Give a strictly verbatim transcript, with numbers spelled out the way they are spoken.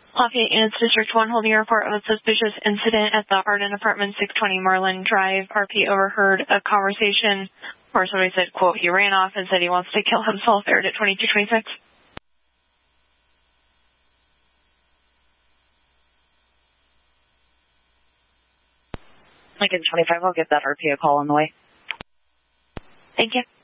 Lafayette Units District one holding a report of a suspicious incident at the Arden Apartment, six twenty Marlin Drive. R P overheard a conversation where somebody said, quote, he ran off and said he wants to kill himself. Aired at twenty-two twenty-six. Lincoln twenty-five, I'll give that R P a call on the way. Thank you.